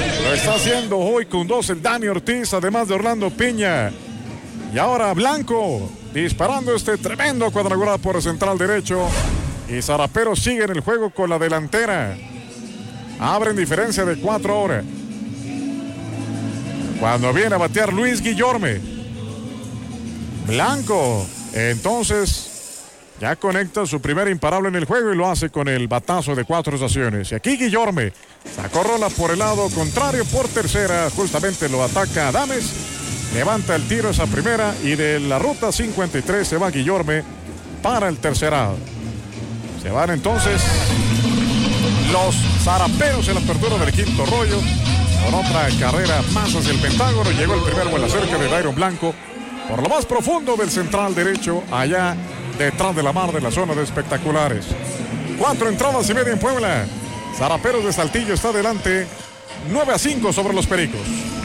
Lo está haciendo hoy con 2 el Dani Ortiz, además de Orlando Piña. Y ahora Blanco disparando este tremendo cuadrangular por el central derecho. Y Sarapero sigue en el juego con la delantera. Abren diferencia de 4 ahora. Cuando viene a batear Luis Guillorme. Blanco, entonces, ya conecta su primer imparable en el juego y lo hace con el batazo de 4 estaciones. Y aquí Guillorme sacó rola por el lado contrario por tercera. Justamente lo ataca Adames. Levanta el tiro esa primera y de la ruta 53 se va Guillorme para el tercerado. Se van entonces los Zaraperos en la apertura del quinto rollo. Con otra carrera más hacia el Pentágono. Llegó el primer vuelo cerca de Dairon Blanco. Por lo más profundo del central derecho, allá detrás de la mar de la zona de espectaculares. 4 entradas y media en Puebla. Zaraperos de Saltillo está adelante. 9-5 sobre los Pericos.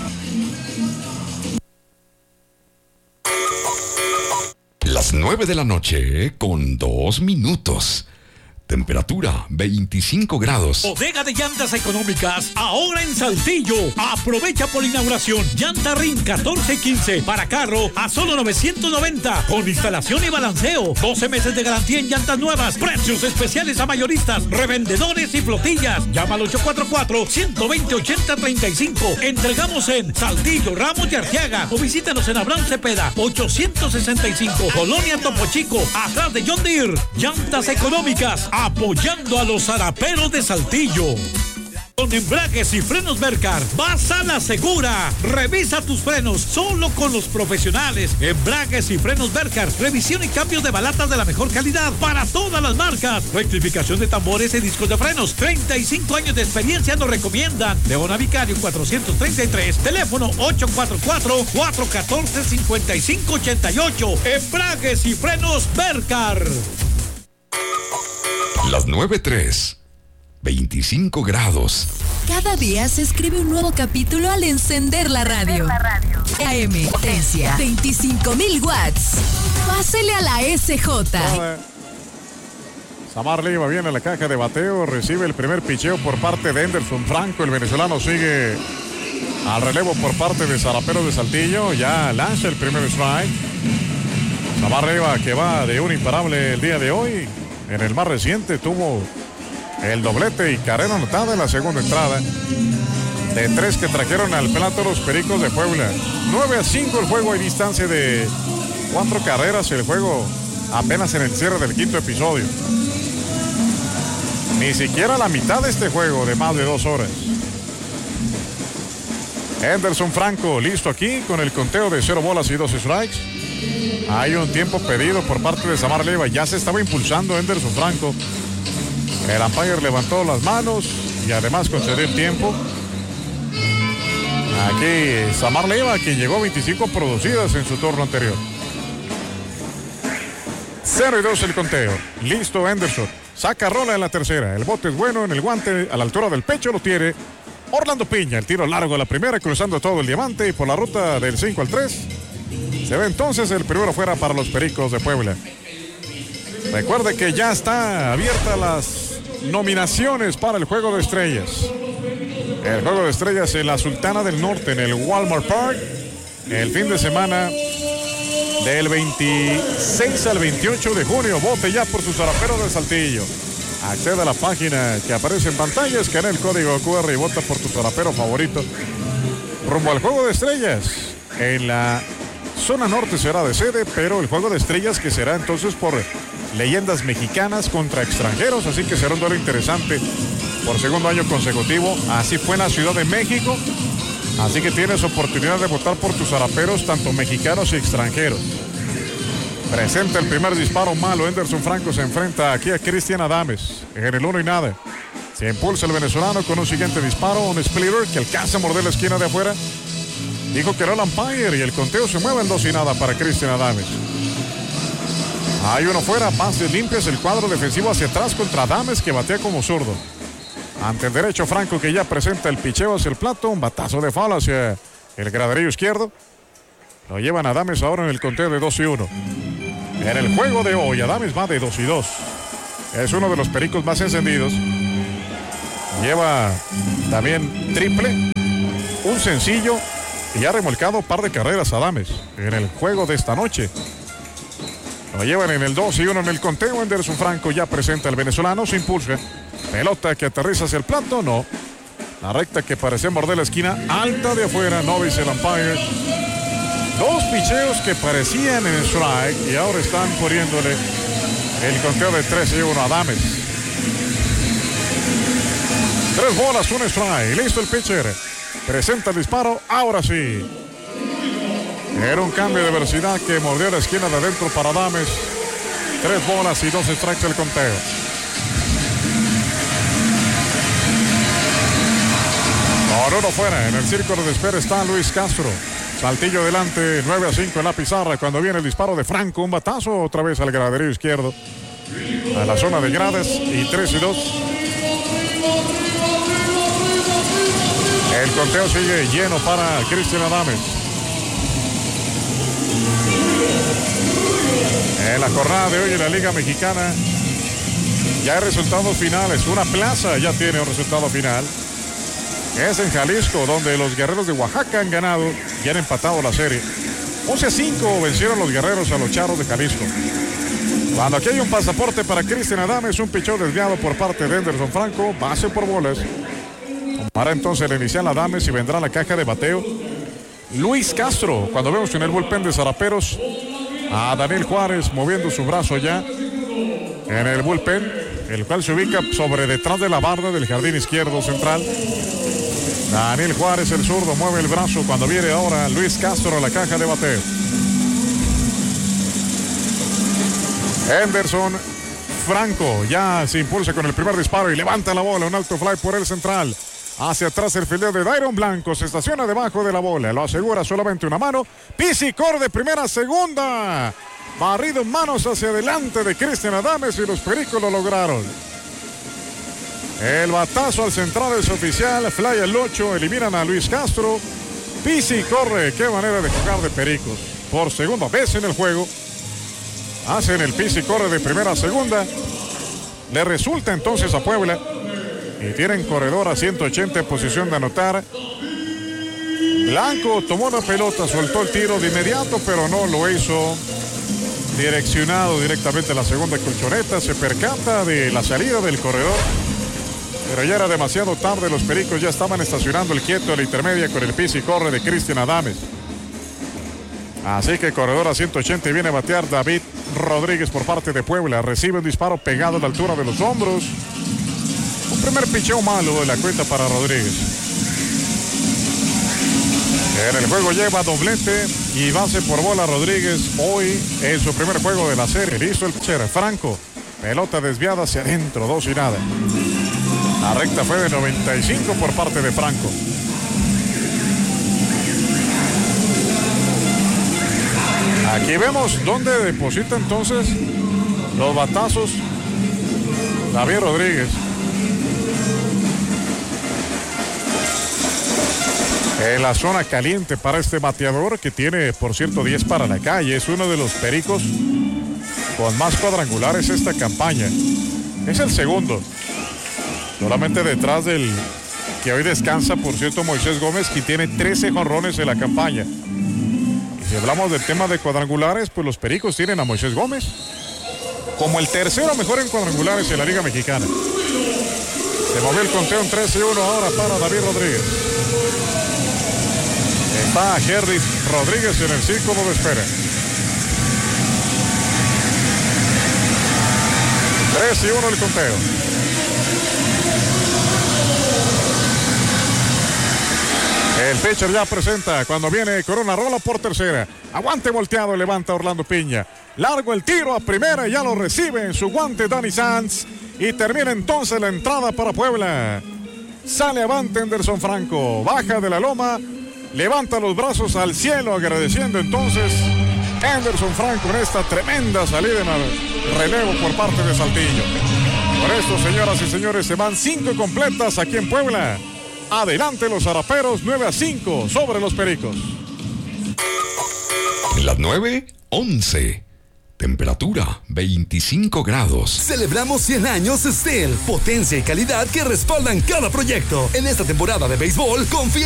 Las 9 de la noche con 2 minutos. Temperatura 25 grados. Bodega de llantas económicas, ahora en Saltillo. Aprovecha por inauguración. Llanta RIN 1415 para carro a solo 990. Con instalación y balanceo. 12 meses de garantía en llantas nuevas. Precios especiales a mayoristas, revendedores y flotillas. Llama al 844-120-8035. Entregamos en Saltillo, Ramos y Arteaga. O visítanos en Abraham Cepeda, 865. Colonia Topo Chico, atrás de John Deere. Llantas económicas, apoyando a los Zaraperos de Saltillo. Con embragues y frenos Bercar, vas a la segura. Revisa tus frenos solo con los profesionales. Embragues y frenos Bercar, revisión y cambios de balatas de la mejor calidad para todas las marcas. Rectificación de tambores y discos de frenos. 35 años de experiencia nos recomiendan. Leona Vicario 433, teléfono 844-414-5588. Embragues y frenos Bercar. Las 9:03. 25 grados. Cada día se escribe un nuevo capítulo al encender la radio. AM, potencia, 25,000 watts. Pásele a la SJ. Samar Leiva viene a la caja de bateo, recibe el primer picheo por parte de Enderson Franco. El venezolano sigue al relevo por parte de Zaraperos de Saltillo. Ya lanza el primer strike. Samar Leiva, que va de un imparable el día de hoy. En el más reciente tuvo el doblete y carrera anotada en la segunda entrada. De 3 que trajeron al plato los Pericos de Puebla. 9-5 el juego, hay distancia de 4 carreras. El juego apenas en el cierre del quinto episodio. Ni siquiera la mitad de este juego de más de 2 horas. Enderson Franco listo aquí con el conteo de 0 bolas y 2 strikes. Hay un tiempo pedido por parte de Samar Leiva. Ya se estaba impulsando Enderson Franco. El umpire levantó las manos y además concedió el tiempo. Aquí Samar Leiva, que llegó a 25 producidas en su turno anterior. 0-2 el conteo. Listo Enderson. Saca rola en la tercera. El bote es bueno, en el guante a la altura del pecho lo tiene Orlando Piña. El tiro largo a la primera, cruzando todo el diamante y por la ruta del 5 al 3. Se ve entonces el primero fuera para los Pericos de Puebla. Recuerde que ya está abierta las nominaciones para el Juego de Estrellas. El Juego de Estrellas en la Sultana del Norte, en el Walmart Park, el fin de semana del 26 al 28 de junio. Vote ya por sus Zaraperos de Saltillo. Accede a la página que aparece en pantalla, escanea el código QR y vota por tu zarapero favorito. Rumbo al Juego de Estrellas. En la zona norte será de sede, pero el Juego de Estrellas que será entonces por leyendas mexicanas contra extranjeros, así que será un duelo interesante por segundo año consecutivo. Así fue en la Ciudad de México, así que tienes oportunidad de votar por tus zaraperos, tanto mexicanos y extranjeros. Presenta el primer disparo malo. Enderson Franco se enfrenta aquí a Cristian Adames en el 1 y nada. Se impulsa el venezolano con un siguiente disparo, un splitter que alcanza a morder la esquina de afuera. Dijo que era el umpire y el conteo se mueve en 2 y nada para Cristian Adames. Hay uno fuera, bases limpias, el cuadro defensivo hacia atrás contra Adames, que batea como zurdo. Ante el derecho Franco, que ya presenta el picheo hacia el plato, un batazo de foul hacia el graderío izquierdo. Lo llevan a Adames ahora en el conteo de 2 y 1. En el juego de hoy, Adames va de 2 y 2. Es uno de los Pericos más encendidos. Lleva también triple un sencillo y ha remolcado un par de carreras a Adames en el juego de esta noche. Lo llevan en el 2-1 en el conteo. Anderson Franco ya presenta el venezolano, se impulsa. Pelota que aterriza hacia el plato, no. La recta que parecía morder la esquina, alta de afuera, no dice el umpire. Dos picheos que parecían en strike y ahora están poniéndole el conteo de 3-1 a Adames. 3 bolas, un strike. Listo el pitcher. Presenta el disparo, ahora sí. Era un cambio de velocidad que mordió la esquina de adentro para Adames. 3 bolas y 2 strikes el conteo. Por uno fuera, en el círculo de espera está Luis Castro. Saltillo delante, 9-5 en la pizarra cuando viene el disparo de Franco. Un batazo otra vez al graderío izquierdo. A la zona de gradas y 3-2. El conteo sigue lleno para Cristian Adames. En la jornada de hoy en la Liga Mexicana ya hay resultados finales. Una plaza ya tiene un resultado final. Es en Jalisco, donde los Guerreros de Oaxaca han ganado y han empatado la serie. 11-5 vencieron los Guerreros a los Charros de Jalisco. Cuando aquí hay un pasaporte para Cristian Adames, un pichón desviado por parte de Anderson Franco, base por bolas. Tomará entonces el inicial Adames y vendrá la caja de bateo Luis Castro. Cuando vemos en el bullpen de Zaraperos a Daniel Juárez moviendo su brazo ya en el bullpen, el cual se ubica sobre detrás de la barda del jardín izquierdo central. Daniel Juárez, el zurdo, mueve el brazo cuando viene ahora Luis Castro a la caja de bateo. Anderson Franco ya se impulsa con el primer disparo y levanta la bola, un alto fly por el central. Hacia atrás el fildeo de Dairon Blanco, se estaciona debajo de la bola, lo asegura solamente una mano. Pisa y corre de primera a segunda. Barrido manos hacia adelante de Cristian Adames y los Pericos lo lograron. El batazo al central es oficial, fly al 8, eliminan a Luis Castro. Pisa y corre, qué manera de jugar de Pericos. Por segunda vez en el juego, hacen el pisa y corre de primera a segunda. Le resulta entonces a Puebla y tienen corredor a 180 en posición de anotar. Blanco tomó la pelota, soltó el tiro de inmediato, pero no lo hizo direccionado directamente a la segunda colchoneta. Se percata de la salida del corredor, pero ya era demasiado tarde. Los Pericos ya estaban estacionando el quieto en la intermedia con el pisa y corre de Cristian Adames. Así que corredor a 180 y viene a batear David Rodríguez por parte de Puebla. Recibe un disparo pegado a la altura de los hombros. Un primer picheo malo de la cuenta para Rodríguez. En el juego lleva doblete y base por bola Rodríguez hoy en su primer juego de la serie. Listo el pitcher Franco. Pelota desviada hacia adentro, 2 y nada. La recta fue de 95 por parte de Franco. Aquí vemos dónde deposita entonces los batazos David Rodríguez. En la zona caliente para este bateador que tiene, por cierto, 10 para la calle. Es uno de los Pericos con más cuadrangulares esta campaña. Es el segundo. Solamente detrás del que hoy descansa, por cierto, Moisés Gómez, que tiene 13 jonrones en la campaña. Si hablamos del tema de cuadrangulares, pues los Pericos tienen a Moisés Gómez como el tercero mejor en cuadrangulares en la Liga Mexicana. Se movió el conteo en 13-1 ahora para David Rodríguez. Está Jerry Rodríguez en el círculo de espera. 3-1 el conteo. El pitcher ya presenta cuando viene con una rola por tercera. Aguante volteado, levanta Orlando Piña. Largo el tiro a primera y ya lo recibe en su guante Danny Sanz. Y termina entonces la entrada para Puebla. Sale avante Anderson Franco. Baja de la loma. Levanta los brazos al cielo agradeciendo entonces Anderson Franco en esta tremenda salida en relevo por parte de Saltillo. Por esto, señoras y señores, se van 5 completas aquí en Puebla. Adelante los Zaraperos, 9-5 sobre los Pericos. En las 9:11. Temperatura 25 grados. Celebramos 100 años Steel. Potencia y calidad que respaldan cada proyecto. En esta temporada de béisbol, confía